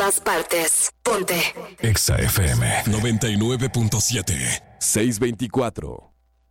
todas partes. Ponte Exa FM 99.7 624.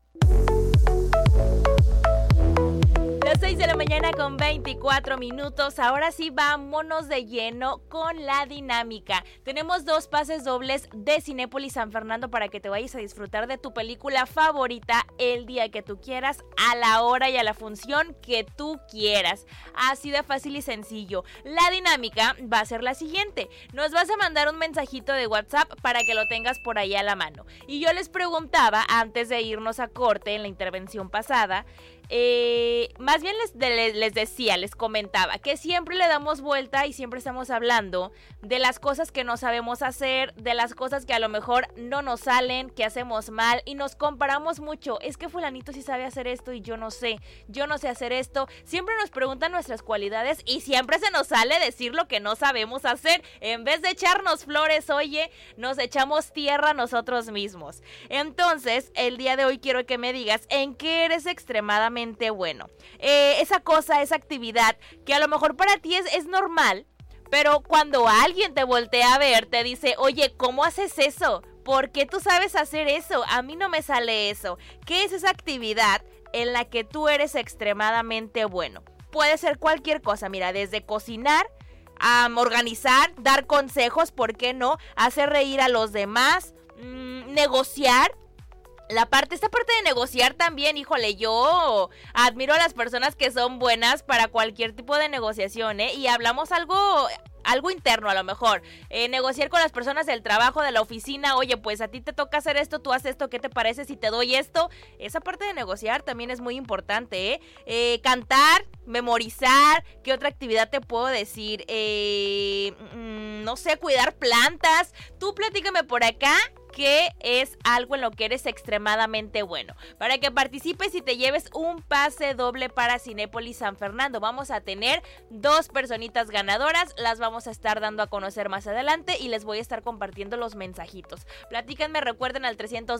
Las 6 de la mañana con 24 minutos. Ahora sí, vámonos de lleno con la dinámica. Tenemos 2 pases dobles de Cinépolis San Fernando para que te vayas a disfrutar de tu película favorita el día que tú quieras, a la hora y a la función que tú quieras. Así de fácil y sencillo. La dinámica va a ser la siguiente. Nos vas a mandar un mensajito de WhatsApp para que lo tengas por ahí a la mano. Y yo les preguntaba, antes de irnos a corte en la intervención pasada, más bien les decía, les comentaba que siempre le damos vuelta y siempre estamos hablando de las cosas que no sabemos hacer, de las cosas que a lo mejor no nos salen, que hacemos mal y nos comparamos mucho. Es que fulanito sí sabe hacer esto y yo no sé hacer esto. Siempre nos preguntan nuestras cualidades y siempre se nos sale decir lo que no sabemos hacer. En vez de echarnos flores, oye, nos echamos tierra nosotros mismos. Entonces, el día de hoy quiero que me digas en qué eres extremadamente bueno. Esa cosa, esa actividad que a lo mejor para ti es normal, pero cuando alguien te voltea a ver, te dice, oye, ¿cómo haces eso? ¿Por qué tú sabes hacer eso? A mí no me sale eso. ¿Qué es esa actividad en la que tú eres extremadamente bueno? Puede ser cualquier cosa, mira, desde cocinar, organizar, dar consejos, ¿por qué no? Hacer reír a los demás, negociar. Esta parte de negociar también, híjole, yo admiro a las personas que son buenas para cualquier tipo de negociación, y hablamos algo interno a lo mejor, negociar con las personas del trabajo, de la oficina, oye, pues a ti te toca hacer esto, tú haces esto, ¿qué te parece si te doy esto? Esa parte de negociar también es muy importante, cantar, memorizar, ¿qué otra actividad te puedo decir? No sé, cuidar plantas. Tú platícame por acá qué es algo en lo que eres extremadamente bueno, para que participes y te lleves un pase doble para Cinépolis San Fernando. Vamos a tener 2 personitas ganadoras, las vamos a estar dando a conocer más adelante y les voy a estar compartiendo los mensajitos. Platíquenme, recuerden al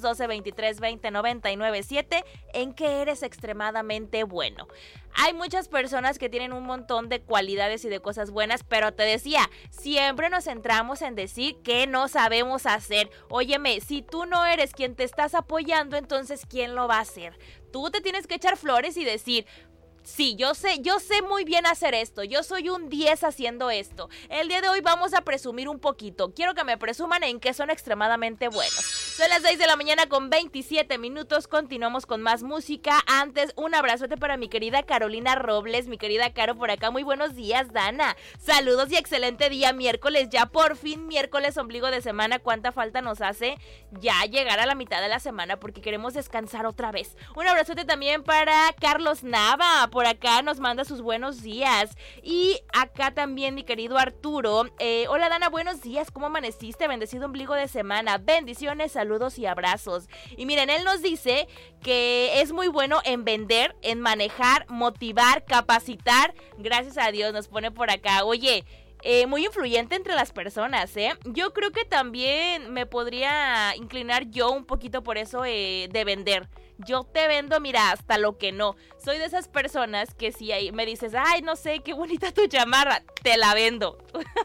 312-23-20-99-7 en qué eres extremadamente bueno. Hay muchas personas que tienen un montón de cualidades y de cosas buenas, pero te decía, siempre nos centramos en decir que no sabemos hacer. Óyeme, si tú no eres quien te estás apoyando, entonces ¿quién lo va a hacer? Tú te tienes que echar flores y decir, sí, yo sé muy bien hacer esto, yo soy un 10 haciendo esto. El día de hoy vamos a presumir un poquito, quiero que me presuman en que son extremadamente buenos. Son las 6 de la mañana con 27 minutos, continuamos con más música. Antes, un abrazote para mi querida Carolina Robles, mi querida Caro por acá, muy buenos días, Dana. Saludos y excelente día, miércoles, ya por fin miércoles, ombligo de semana. ¿Cuánta falta nos hace ya llegar a la mitad de la semana? Porque queremos descansar otra vez. Un abrazote también para Carlos Nava, por acá nos manda sus buenos días. Y acá también mi querido Arturo, hola Dana, buenos días, ¿cómo amaneciste? Bendecido ombligo de semana, bendiciones, saludos y abrazos. Y miren, él nos dice que es muy bueno en vender, en manejar, motivar, capacitar. Gracias a Dios, nos pone por acá. Oye, muy influyente entre las personas, Yo creo que también me podría inclinar yo un poquito por eso de vender. Yo te vendo, mira, hasta lo que no. Soy de esas personas que si me dices, ay, no sé, qué bonita tu chamarra, te la vendo.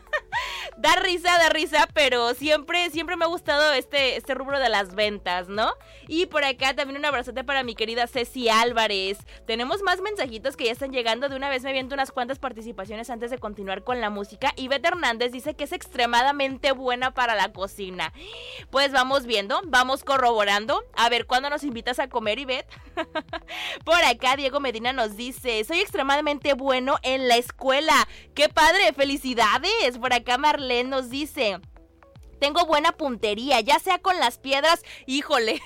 Da risa, pero siempre me ha gustado este rubro de las ventas, ¿no? Y por acá también un abrazote para mi querida Ceci Álvarez. Tenemos más mensajitos que ya están llegando. De una vez me aviento unas cuantas participaciones antes de continuar con la música. Ivette Hernández dice que es extremadamente buena para la cocina. Pues vamos viendo, vamos corroborando. A ver, ¿cuándo nos invitas a comer, Ivette? Por acá Diego Medina nos dice, soy extremadamente bueno en la escuela. ¡Qué padre! ¡Felicidades! Por acá Marlene nos dice, tengo buena puntería, ya sea con las piedras, híjole,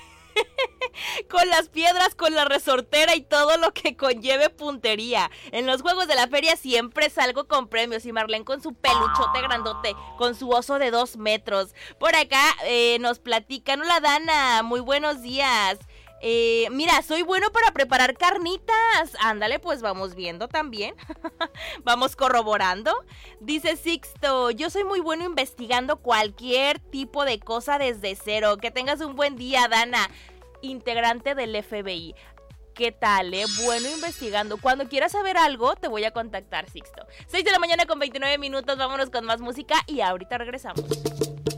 con las piedras, con la resortera y todo lo que conlleve puntería. En los juegos de la feria siempre salgo con premios. Y Marlene con su peluchote grandote, con su oso de 2 metros. Por acá nos platican, hola Dana, muy buenos días. Mira, soy bueno para preparar carnitas. Ándale, pues vamos viendo también. Vamos corroborando. Dice Sixto, yo soy muy bueno investigando cualquier tipo de cosa desde cero. Que tengas un buen día, Dana, integrante del FBI. ¿Qué tal, Bueno, investigando. Cuando quieras saber algo, te voy a contactar, Sixto. 6 de la mañana con 29 minutos, vámonos con más música y ahorita regresamos.